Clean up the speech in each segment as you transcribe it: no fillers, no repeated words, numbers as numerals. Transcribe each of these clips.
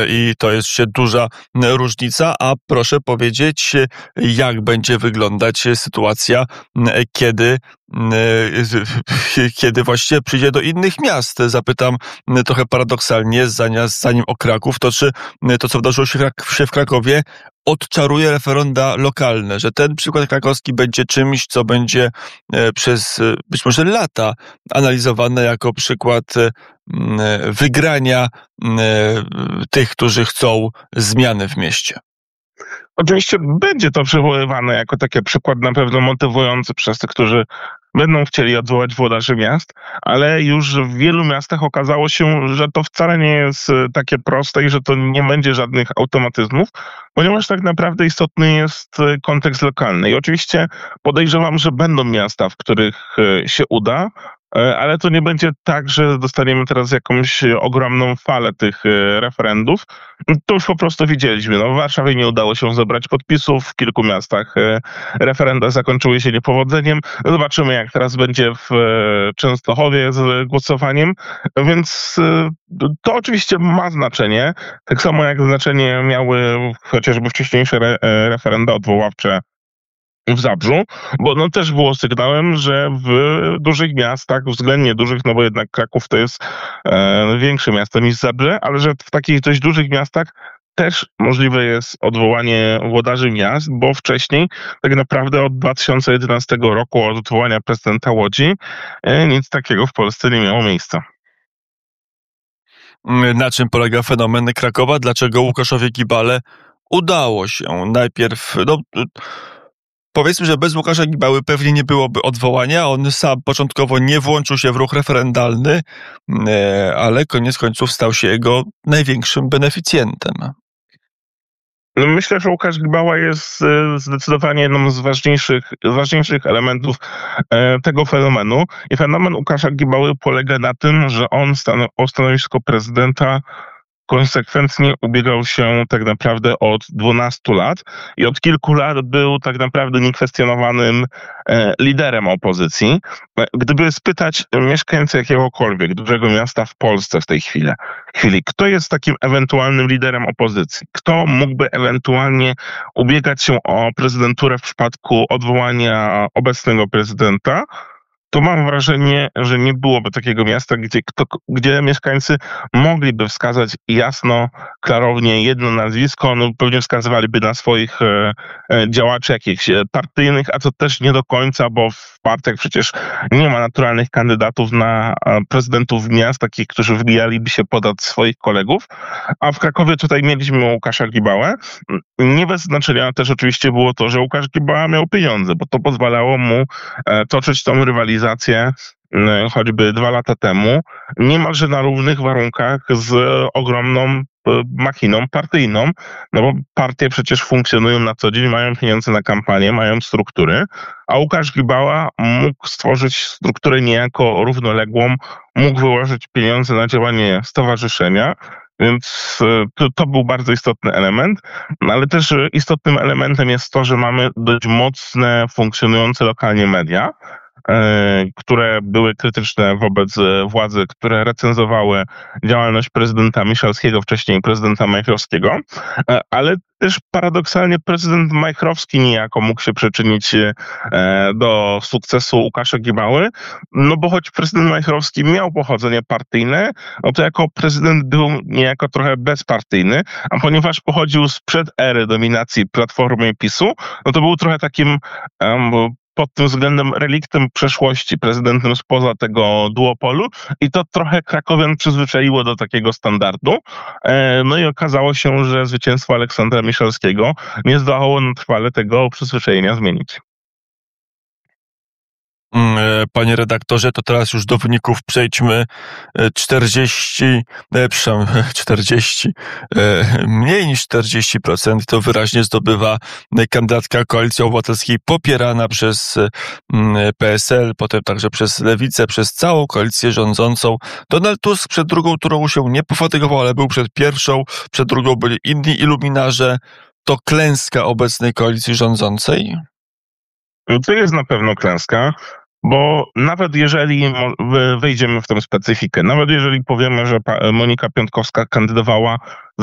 i to jest się duża różnica. A proszę powiedzieć, jak będzie wyglądać sytuacja, kiedy właściwie przyjdzie do innych miast. Zapytam trochę paradoksalnie, zanim o Kraków, to czy to, co wydarzyło się w Krakowie, odczaruje referenda lokalne, że ten przykład krakowski będzie czymś, co będzie przez być może lata analizowane jako przykład wygrania tych, którzy chcą zmiany w mieście. Oczywiście będzie to przywoływane jako taki przykład na pewno motywujący przez tych, którzy będą chcieli odwołać włodarzy miast, ale już w wielu miastach okazało się, że to wcale nie jest takie proste i że to nie będzie żadnych automatyzmów, ponieważ tak naprawdę istotny jest kontekst lokalny. I oczywiście podejrzewam, że będą miasta, w których się uda, ale to nie będzie tak, że dostaniemy teraz jakąś ogromną falę tych referendów. To już po prostu widzieliśmy. No, w Warszawie nie udało się zebrać podpisów, w kilku miastach referenda zakończyły się niepowodzeniem. Zobaczymy, jak teraz będzie w Częstochowie z głosowaniem, więc to oczywiście ma znaczenie. Tak samo jak znaczenie miały chociażby wcześniejsze referenda odwoławcze w Zabrzu, bo no też było sygnałem, że w dużych miastach, względnie dużych, no bo jednak Kraków to jest większe miasto niż Zabrze, ale że w takich dość dużych miastach też możliwe jest odwołanie włodarzy miast, bo wcześniej tak naprawdę od 2011 roku, od odwołania prezydenta Łodzi, nic takiego w Polsce nie miało miejsca. Na czym polega fenomen Krakowa? Dlaczego Łukaszowi Gibale udało się najpierw... Powiedzmy, że bez Łukasza Gibały pewnie nie byłoby odwołania. On sam początkowo nie włączył się w ruch referendalny, ale koniec końców stał się jego największym beneficjentem. Myślę, że Łukasz Gibała jest zdecydowanie jedną z ważniejszych elementów tego fenomenu. I fenomen Łukasza Gibały polega na tym, że on o stanowisko prezydenta konsekwentnie ubiegał się tak naprawdę od 12 lat i od kilku lat był tak naprawdę niekwestionowanym liderem opozycji. Gdyby spytać mieszkańców jakiegokolwiek dużego miasta w Polsce w tej chwili, kto jest takim ewentualnym liderem opozycji, kto mógłby ewentualnie ubiegać się o prezydenturę w przypadku odwołania obecnego prezydenta, to mam wrażenie, że nie byłoby takiego miasta, gdzie mieszkańcy mogliby wskazać jasno, klarownie jedno nazwisko, no pewnie wskazywaliby na swoich działaczy jakichś partyjnych, a to też nie do końca, bo w partiach przecież nie ma naturalnych kandydatów na prezydentów miast, takich, którzy wbijaliby się ponad swoich kolegów, a w Krakowie tutaj mieliśmy Łukasza Gibałę. Nie bez znaczenia też oczywiście było to, że Łukasz Gibała miał pieniądze, bo to pozwalało mu toczyć tą rywalizację choćby 2 lata temu, niemalże na równych warunkach z ogromną machiną partyjną, no bo partie przecież funkcjonują na co dzień, mają pieniądze na kampanię, mają struktury, a Łukasz Gibała mógł stworzyć strukturę niejako równoległą, mógł wyłożyć pieniądze na działanie stowarzyszenia, więc to był bardzo istotny element, ale też istotnym elementem jest to, że mamy dość mocne, funkcjonujące lokalnie media, które były krytyczne wobec władzy, które recenzowały działalność prezydenta Miszalskiego, wcześniej prezydenta Majchrowskiego, ale też paradoksalnie prezydent Majchrowski niejako mógł się przyczynić do sukcesu Łukasza Gibały, no bo choć prezydent Majchrowski miał pochodzenie partyjne, no to jako prezydent był niejako trochę bezpartyjny, a ponieważ pochodził sprzed ery dominacji Platformy i PiS-u, no to był trochę takim pod tym względem reliktem przeszłości, prezydentem spoza tego duopolu i to trochę krakowian przyzwyczaiło do takiego standardu. No i okazało się, że zwycięstwo Aleksandra Miszalskiego nie zdołało na trwale tego przyzwyczajenia zmienić. Panie redaktorze, to teraz już do wyników przejdźmy. 40, mniej niż 40% to wyraźnie zdobywa kandydatka Koalicji Obywatelskiej popierana przez PSL, potem także przez Lewicę, przez całą koalicję rządzącą. Donald Tusk przed drugą turą się nie pofatygował, ale był przed pierwszą, przed drugą byli inni iluminarze. To klęska obecnej koalicji rządzącej? To jest na pewno klęska. Bo nawet jeżeli wejdziemy w tę specyfikę, nawet jeżeli powiemy, że Monika Piontkowska kandydowała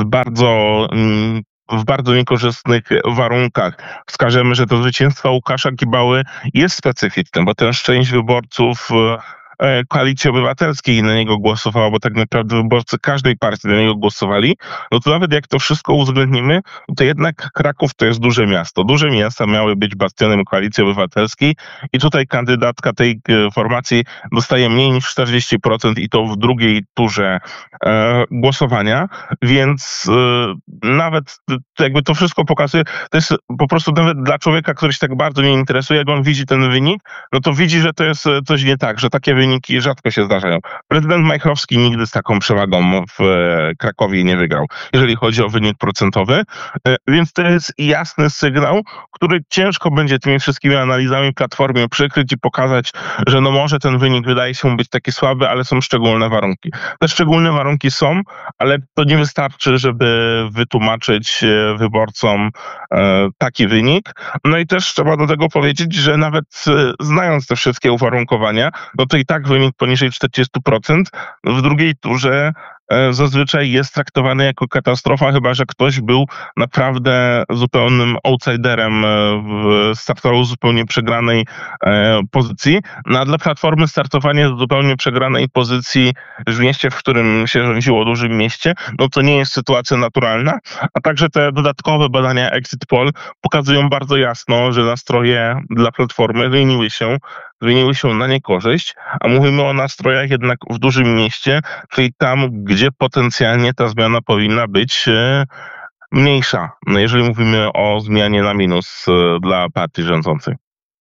w bardzo niekorzystnych warunkach, wskażemy, że to zwycięstwo Łukasza Gibały jest specyficzne, bo też część wyborców Koalicji Obywatelskiej na niego głosowała, bo tak naprawdę wyborcy każdej partii na niego głosowali, no to nawet jak to wszystko uwzględnimy, to jednak Kraków to jest duże miasto. Duże miasta miały być bastionem Koalicji Obywatelskiej i tutaj kandydatka tej formacji dostaje mniej niż 40% i to w drugiej turze głosowania, więc nawet jakby to wszystko pokazuje, to jest po prostu nawet dla człowieka, który się tak bardzo nie interesuje, jak on widzi ten wynik, no to widzi, że to jest coś nie tak, że takie wyniki rzadko się zdarzają. Prezydent Majchrowski nigdy z taką przewagą w Krakowie nie wygrał, jeżeli chodzi o wynik procentowy, więc to jest jasny sygnał, który ciężko będzie tymi wszystkimi analizami Platformie przykryć i pokazać, że no może ten wynik wydaje się być taki słaby, ale są szczególne warunki. Te szczególne warunki są, ale to nie wystarczy, żeby wytłumaczyć wyborcom taki wynik. No i też trzeba do tego powiedzieć, że nawet znając te wszystkie uwarunkowania, no to i tak wynik poniżej 40% w drugiej turze zazwyczaj jest traktowany jako katastrofa, chyba że ktoś był naprawdę zupełnym outsiderem, startował w zupełnie przegranej pozycji. No a dla Platformy startowanie w zupełnie przegranej pozycji w mieście, w którym się rządziło, dużym mieście, no to nie jest sytuacja naturalna, a także te dodatkowe badania Exit Poll pokazują bardzo jasno, że nastroje dla Platformy zmieniły się na niekorzyść, a mówimy o nastrojach jednak w dużym mieście, czyli tam, gdzie potencjalnie ta zmiana powinna być mniejsza, no jeżeli mówimy o zmianie na minus dla partii rządzącej.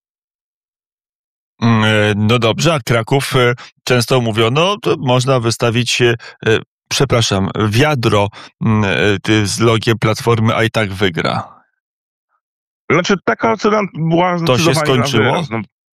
No dobrze, a Kraków często mówiono, to można wystawić, wiadro z logiem Platformy, a i tak wygra. Znaczy taka ocena była zdecydowanie to się skończyło? Na wyrost.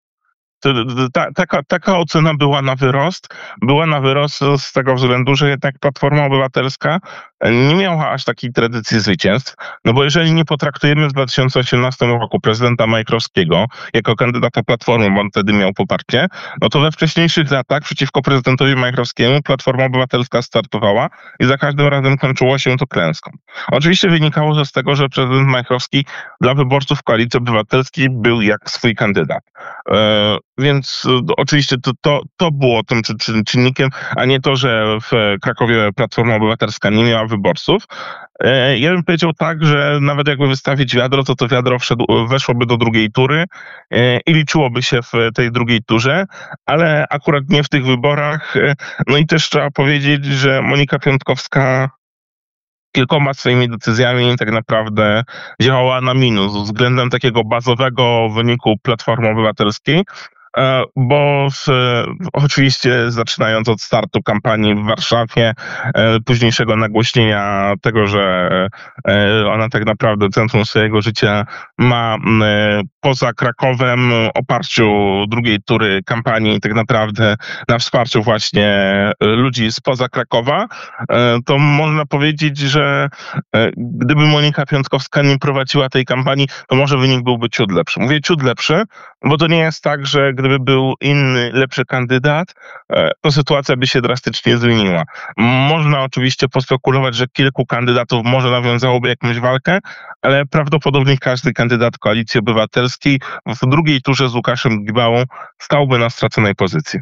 Taka ocena była na wyrost z tego względu, że jednak Platforma Obywatelska nie miała aż takiej tradycji zwycięstw, no bo jeżeli nie potraktujemy w 2018 roku prezydenta Majchrowskiego jako kandydata Platformy, bo on wtedy miał poparcie, no to we wcześniejszych latach przeciwko prezydentowi Majchrowskiemu Platforma Obywatelska startowała i za każdym razem kończyło się to klęską. Oczywiście wynikało to z tego, że prezydent Majchrowski dla wyborców Koalicji Obywatelskiej był jak swój kandydat. Więc oczywiście to było tym czynnikiem, a nie to, że w Krakowie Platforma Obywatelska nie miała wyborców. Ja bym powiedział tak, że nawet jakby wystawić wiadro, to wiadro weszłoby do drugiej tury i liczyłoby się w tej drugiej turze, ale akurat nie w tych wyborach. No i też trzeba powiedzieć, że Monika Piontkowska kilkoma swoimi decyzjami tak naprawdę działała na minus względem takiego bazowego wyniku Platformy Obywatelskiej, bo oczywiście zaczynając od startu kampanii w Warszawie, późniejszego nagłośnienia tego, że ona tak naprawdę centrum swojego życia ma poza Krakowem, oparciu drugiej tury kampanii tak naprawdę na wsparciu właśnie ludzi spoza Krakowa, to można powiedzieć, że gdyby Monika Piontkowska nie prowadziła tej kampanii, to może wynik byłby ciut lepszy. Mówię ciut lepszy, bo to nie jest tak, że gdyby był inny, lepszy kandydat, to sytuacja by się drastycznie zmieniła. Można oczywiście pospekulować, że kilku kandydatów może nawiązałoby jakąś walkę, ale prawdopodobnie każdy kandydat Koalicji Obywatelskiej w drugiej turze z Łukaszem Gibałą stałby na straconej pozycji.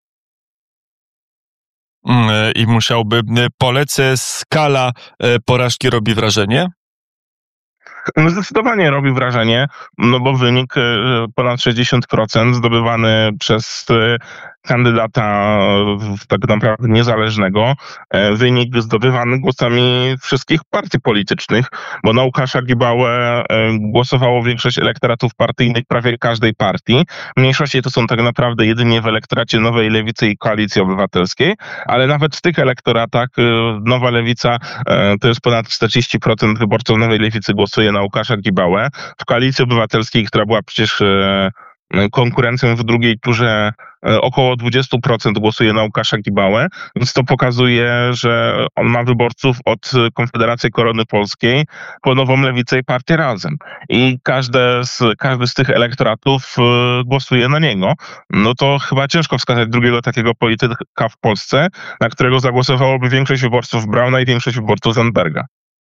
I musiałby polec. Skala porażki robi wrażenie? Zdecydowanie robi wrażenie, no bo wynik ponad 60% zdobywany przez kandydata tak naprawdę niezależnego, wynik zdobywany głosami wszystkich partii politycznych, bo na Łukasza Gibałę głosowało większość elektoratów partyjnych prawie każdej partii. Mniejszości to są tak naprawdę jedynie w elektoracie Nowej Lewicy i Koalicji Obywatelskiej, ale nawet w tych elektoratach Nowa Lewica to jest ponad 40% wyborców Nowej Lewicy głosuje na Łukasza Gibałę. W Koalicji Obywatelskiej, która była przecież konkurencją w drugiej turze około 20% głosuje na Łukasza Gibałę, więc to pokazuje, że on ma wyborców od Konfederacji Korony Polskiej po Nową Lewicę i Partię Razem. I każdy z tych elektoratów głosuje na niego. No to chyba ciężko wskazać drugiego takiego polityka w Polsce, na którego zagłosowałoby większość wyborców Brauna i większość wyborców Zandberga.